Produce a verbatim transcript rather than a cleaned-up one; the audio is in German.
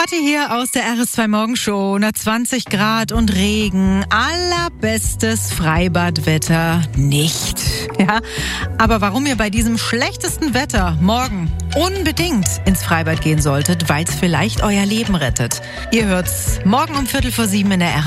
Kathi hier aus der R S zwei Morgenshow. Na, zwanzig Grad und Regen. Allerbestes Freibadwetter nicht. Ja, aber warum ihr bei diesem schlechtesten Wetter morgen unbedingt ins Freibad gehen solltet, weil es vielleicht euer Leben rettet. Ihr hört's morgen um Viertel vor sieben in der R S zwei.